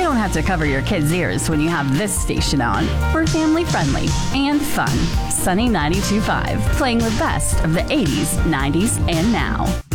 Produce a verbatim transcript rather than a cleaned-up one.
don't have to cover your kids' ears when you have this station on. We're family friendly and fun. Sunny ninety-two point five, playing the best of the eighties, nineties, and now.